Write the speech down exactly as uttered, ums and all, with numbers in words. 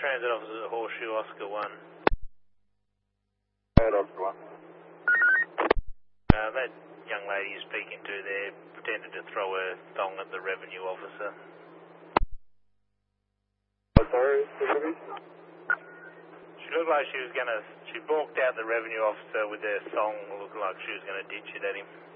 Transit Officer Horseshoe, Oscar one. Right, Oscar one. Uh, that young lady you're speaking to there pretended to throw a thong at the revenue officer. Oh, sorry, Pacific? She looked like she was going to, she balked out the revenue officer with her thong, looked like she was going to ditch it at him.